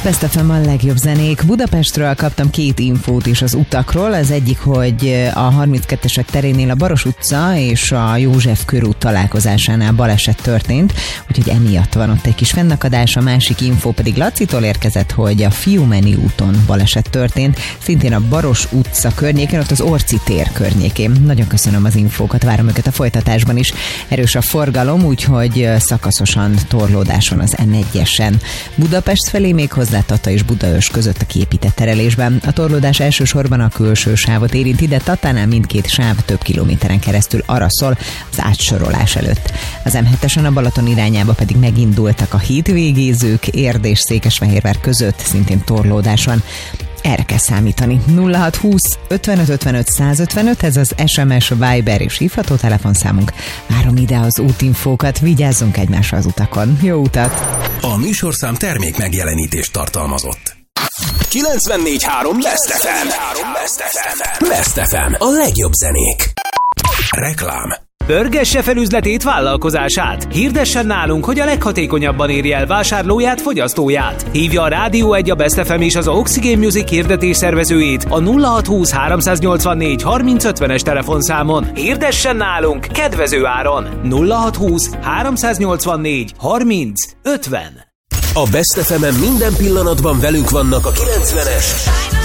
Best FM a legjobb zenék. Budapestről kaptam 2 infót is az utakról. Az egyik, hogy a 32-esek terénél a Baros utca és a József körút találkozásánál baleset történt, úgyhogy emiatt van ott egy kis fennakadás. A másik infó pedig Lacitól érkezett, hogy a Fiumeni úton baleset történt, szintén a Baros utca környékén, ott az Orci tér környékén. Nagyon köszönöm az infókat, várom őket a folytatásban is. Erős a forgalom, úgyhogy szakaszosan torlódás van az M1-esen. Budapest felé még hozzá Tata és Budaörs között a kiépített terelésben. A torlódás elsősorban a külső sávot érinti, de Tatánál mindkét sáv több kilométeren keresztül araszol az átsorolás előtt. Az M7-esen a Balaton irányába pedig megindultak a hétvégézők, Érd és Székesfehérvár között szintén torlódás van. Erre kell számítani. 0620 55 55 155, ez az SMS, Viber és hívható telefonszámunk. Várom ide az útinfókat, vigyázzunk egymásra az utakon. Jó utat! A műsorszám termék megjelenítést tartalmazott. 94.3 Best FM. Best FM. A legjobb zenék. Reklám. Pörgesse fel üzletét, vállalkozását. Hirdessen nálunk, hogy a leghatékonyabban érje el vásárlóját, fogyasztóját. Hívja a Rádió 1, a Best FM és az Oxygen Music hirdetés szervezőjét a 0620 384 3050-es telefonszámon. Hirdessen nálunk kedvező áron. 0620 384 3050. A Best FM-en minden pillanatban velünk vannak a 90-es